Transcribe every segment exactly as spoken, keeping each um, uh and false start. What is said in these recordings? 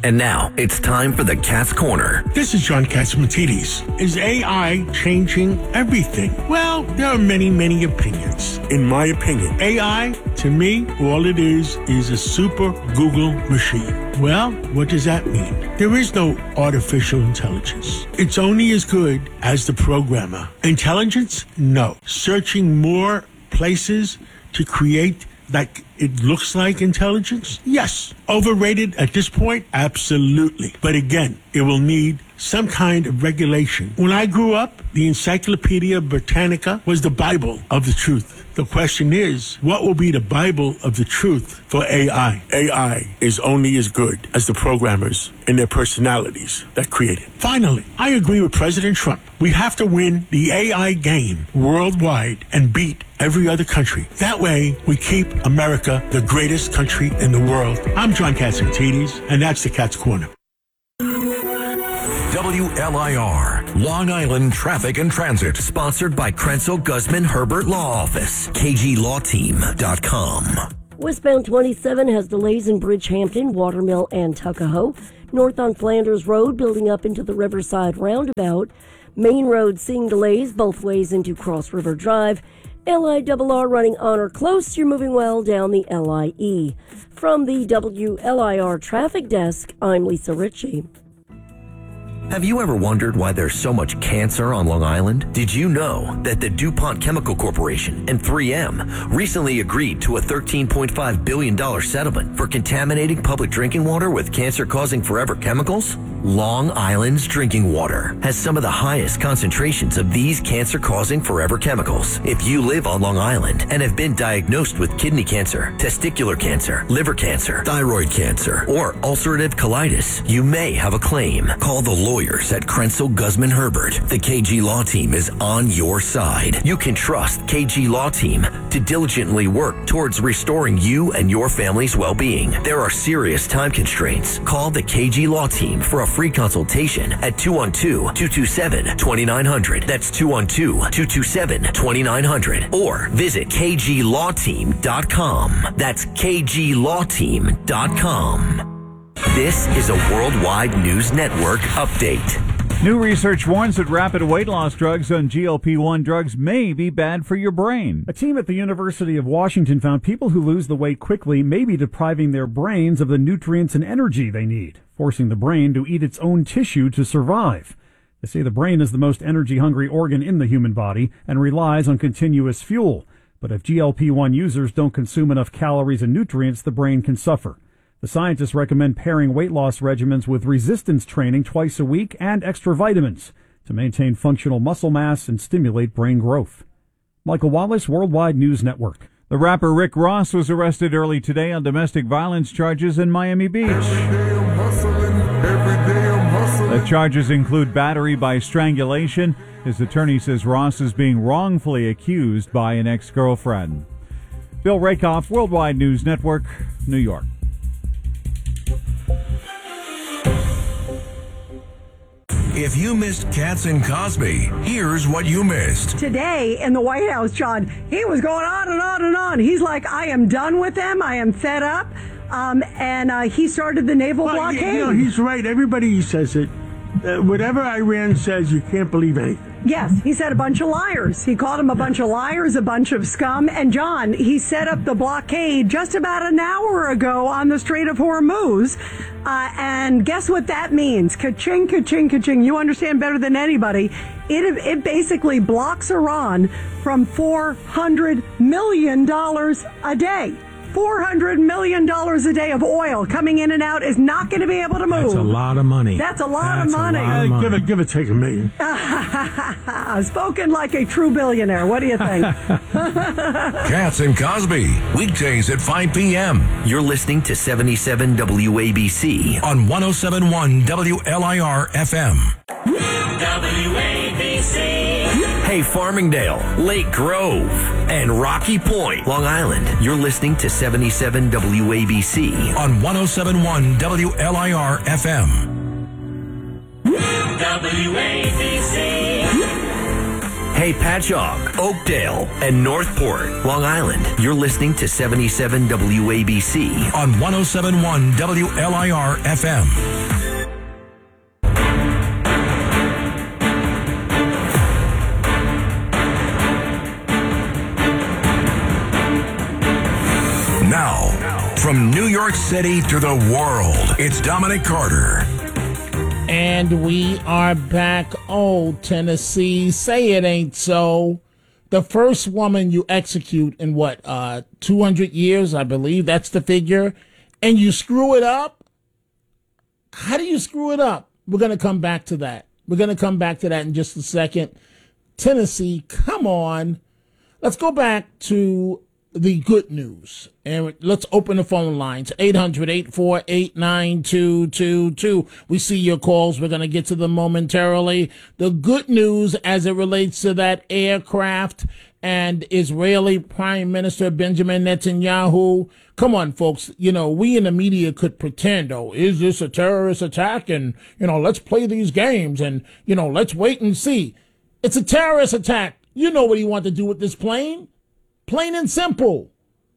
And now, it's time for the Cat's Corner. This is John Catsimatidis. Is A I changing everything? Well, there are many, many opinions. In my opinion, A I, to me, all it is is a super Google machine. Well, what does that mean? There is no artificial intelligence. It's only as good as the programmer. Intelligence? No. Searching more places to create like it looks like intelligence? Yes. Overrated at this point? Absolutely. But again, it will need some kind of regulation. When I grew up, the Encyclopedia Britannica was the Bible of the truth. The question is, what will be the Bible of the truth for A I? A I is only as good as the programmers and their personalities that create it. Finally, I agree with President Trump. We have to win the A I game worldwide and beat every other country. That way, we keep America the greatest country in the world. I'm John Catsimatidis, and that's the Cat's Corner. W L I R, Long Island Traffic and Transit. Sponsored by Krenzel Guzman Herbert Law Office. K G Law Team dot com. Westbound twenty-seven has delays in Bridgehampton, Watermill, and Tuckahoe. North on Flanders Road, building up into the Riverside Roundabout. Main Road seeing delays both ways into Cross River Drive. L I R R running on or close. You're moving well down the L I E. From the W L I R Traffic Desk, I'm Lisa Ritchie. Have you ever wondered why there's so much cancer on Long Island? Did you know that the DuPont Chemical Corporation and three M recently agreed to a thirteen point five billion dollars settlement for contaminating public drinking water with cancer-causing forever chemicals? Long Island's drinking water has some of the highest concentrations of these cancer-causing forever chemicals. If you live on Long Island and have been diagnosed with kidney cancer, testicular cancer, liver cancer, thyroid cancer, or ulcerative colitis, you may have a claim. Call the lawyers at Krenzel Guzman Herbert. The K G Law Team is on your side. You can trust K G Law Team to diligently work towards restoring you and your family's well-being. There are serious time constraints. Call the K G Law Team for a free consultation at two one two, two two seven, two nine zero zero. That's two one two, two two seven, two nine zero zero. Or visit K G Law Team dot com. That's K G Law Team dot com. This is a Worldwide News Network update. New research warns that rapid weight loss drugs and G L P one drugs may be bad for your brain. A team at the University of Washington found people who lose the weight quickly may be depriving their brains of the nutrients and energy they need, forcing the brain to eat its own tissue to survive. They say the brain is the most energy-hungry organ in the human body and relies on continuous fuel. But if G L P one users don't consume enough calories and nutrients, the brain can suffer. The scientists recommend pairing weight loss regimens with resistance training twice a week and extra vitamins to maintain functional muscle mass and stimulate brain growth. Michael Wallace, Worldwide News Network. The rapper Rick Ross was arrested early today on domestic violence charges in Miami Beach. The charges include battery by strangulation. His attorney says Ross is being wrongfully accused by an ex-girlfriend. Bill Rakoff, Worldwide News Network, New York. If you missed Katz and Cosby, here's what you missed. Today in the White House, John, he was going on and on and on. He's like, I am done with them. I am fed up. Um, and uh, he started the naval well, blockade. You know, he's right. Everybody says it. Uh, whatever Iran says, you can't believe anything. Yes, he said a bunch of liars. He called them a bunch of liars, a bunch of scum. And, John, he set up the blockade just about an hour ago on the Strait of Hormuz. Uh, and guess what that means? Ka-ching, ka-ching, ka-ching. You understand better than anybody. It, it basically blocks Iran from four hundred million dollars a day. four hundred million dollars a day of oil coming in and out is not going to be able to move. That's a lot of money. That's a lot That's of money. A lot of money. Give it, give it, take a million. Spoken like a true billionaire. What do you think? Katz and Cosby, weekdays at five p.m. You're listening to seventy-seven W A B C on one oh seven point one W L I R F M. W A B C. Hey, Farmingdale, Lake Grove, and Rocky Point, Long Island. You're listening to seventy-seven W A B C on one oh seven point one W L I R F M. W A B C. Hey, Patchogue, Oakdale, and Northport, Long Island. You're listening to seventy-seven W A B C on one oh seven point one W L I R F M. Now, from New York City to the world, it's Dominic Carter. And we are back. Oh, Tennessee, say it ain't so. The first woman you execute in what, uh, two hundred years, I believe that's the figure, and you screw it up? How do you screw it up? We're going to come back to that. We're going to come back to that in just a second. Tennessee, come on. Let's go back to the good news. And let's open the phone lines. eight hundred, eight four eight, nine two two two. We see your calls. We're going to get to them momentarily. The good news as it relates to that aircraft and Israeli Prime Minister Benjamin Netanyahu. Come on, folks. You know, we in the media could pretend, oh, is this a terrorist attack? And, you know, let's play these games and, you know, let's wait and see. It's a terrorist attack. You know what he wanted to do with this plane. Plain and simple.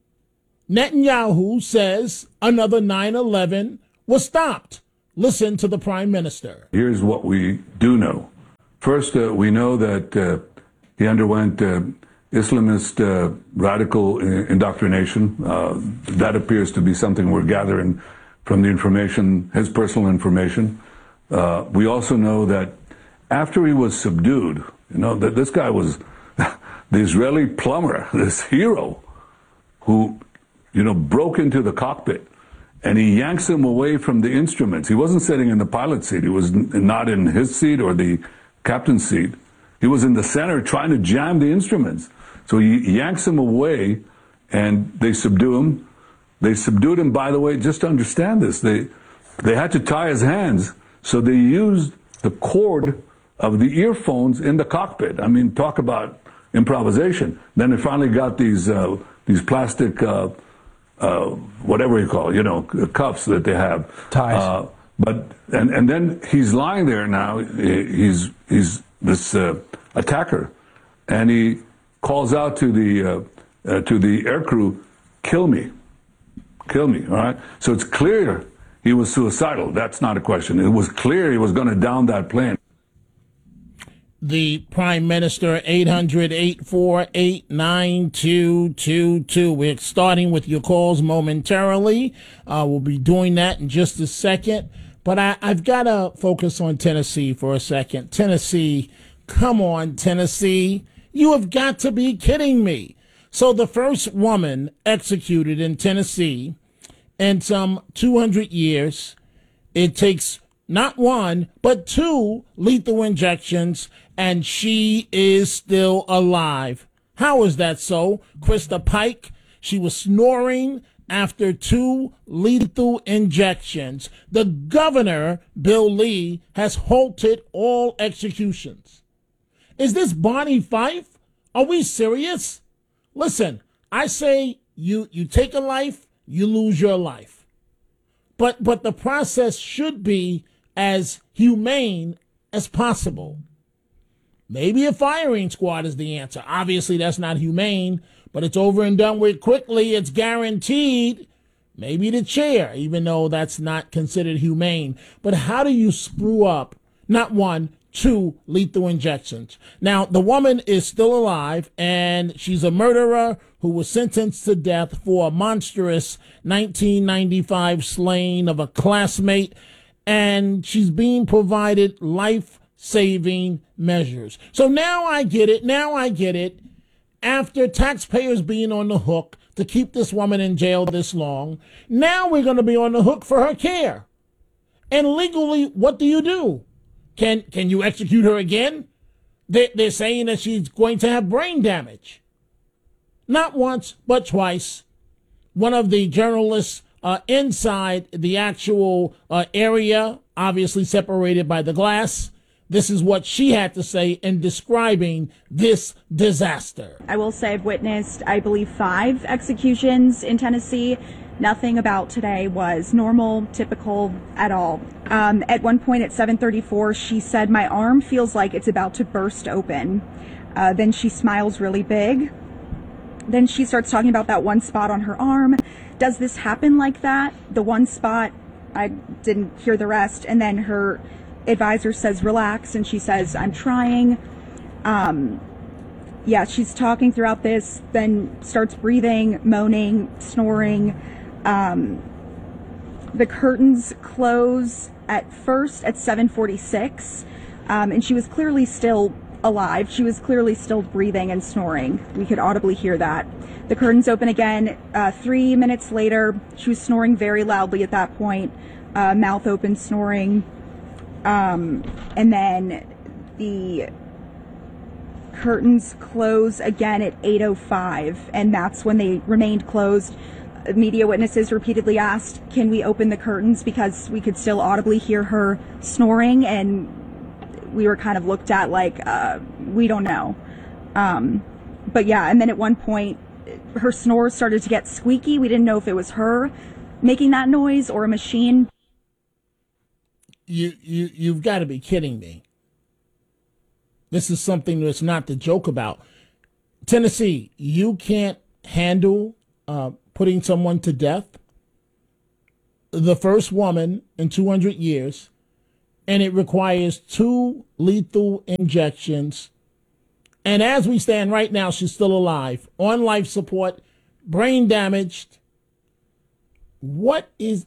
Netanyahu says another nine eleven was stopped. Listen to the Prime Minister. Here's what we do know. First, uh, we know that uh, he underwent uh, Islamist uh, radical indoctrination. Uh, that appears to be something we're gathering from the information, his personal information. Uh, we also know that after he was subdued, you know, that this guy was the Israeli plumber, this hero, who, you know, broke into the cockpit, and he yanks him away from the instruments. He wasn't sitting in the pilot's seat. He was not in his seat or the captain's seat. He was in the center trying to jam the instruments. So he yanks him away, and they subdue him. They subdued him, by the way, just to understand this. They, they had to tie his hands, so they used the cord of the earphones in the cockpit. I mean, talk about improvisation. Then they finally got these uh, these plastic, uh, uh, whatever you call it, you know, cuffs that they have. Ties. Uh, but and and then he's lying there now. He's he's this uh, attacker, and he calls out to the uh, uh, to the aircrew, "Kill me, kill me." All right. So it's clear he was suicidal. That's not a question. It was clear he was going to down that plane. The Prime Minister, eight hundred, eight four eight, nine two two two. We're starting with your calls momentarily. Uh, we'll be doing that in just a second. But I, I've got to focus on Tennessee for a second. Tennessee, come on, Tennessee. You have got to be kidding me. So the first woman executed in Tennessee in some two hundred years. It takes not one, but two lethal injections, and she is still alive. How is that so? Krista Pike, she was snoring after two lethal injections. The governor, Bill Lee, has halted all executions. Is this Barney Fife? Are we serious? Listen, I say you, you take a life, you lose your life. But, but the process should be as humane as possible. Maybe a firing squad is the answer. Obviously, that's not humane, but it's over and done with quickly. It's guaranteed. Maybe the chair, even though that's not considered humane. But how do you screw up, not one, two lethal injections? Now, the woman is still alive, and she's a murderer who was sentenced to death for a monstrous nineteen ninety-five slaying of a classmate, and she's being provided life-saving measures. So now I get it. Now I get it. After taxpayers being on the hook to keep this woman in jail this long, now we're going to be on the hook for her care. And legally, what do you do? Can can you execute her again? They, they're saying that she's going to have brain damage. Not once, but twice. One of the journalists uh, inside the actual uh, area, obviously separated by the glass, this is what she had to say in describing this disaster. I will say I've witnessed, I believe, five executions in Tennessee. Nothing about today was normal, typical at all. Um, at one point at seven thirty-four, she said, "My arm feels like it's about to burst open." Uh, then she smiles really big. Then she starts talking about that one spot on her arm. Does this happen like that? The one spot, I didn't hear the rest. And then her advisor says, relax. And she says, I'm trying. Um, yeah, she's talking throughout this, then starts breathing, moaning, snoring. Um, the curtains close at first at seven forty-six. Um, and she was clearly still alive. She was clearly still breathing and snoring. We could audibly hear that. The curtains open again uh, three minutes later. She was snoring very loudly at that point, uh, mouth open, snoring. Um, and then the curtains close again at eight oh five, and that's when they remained closed. Media witnesses repeatedly asked, can we open the curtains, because we could still audibly hear her snoring, and we were kind of looked at like, uh, we don't know. Um, but yeah, and then at one point, her snores started to get squeaky. We didn't know if it was her making that noise or a machine. You, you, you've got to be kidding me. This is something that's not to joke about. Tennessee, you can't handle uh, putting someone to death. The first woman in two hundred years, and it requires two lethal injections. And as we stand right now, she's still alive, on life support, brain damaged. What is...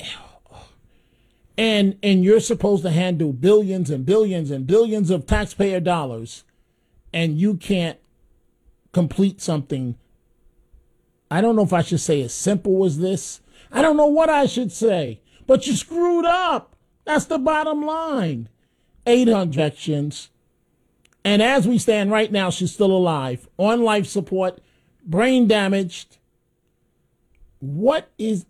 And and you're supposed to handle billions and billions and billions of taxpayer dollars, and you can't complete something. I don't know if I should say as simple as this. I don't know what I should say, but you screwed up. That's the bottom line. eight hundred injections. And as we stand right now, she's still alive, on life support, brain damaged. What is...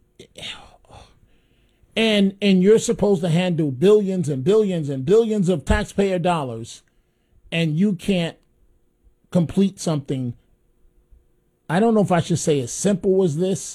And and you're supposed to handle billions and billions and billions of taxpayer dollars, and you can't complete something. I don't know if I should say as simple as this.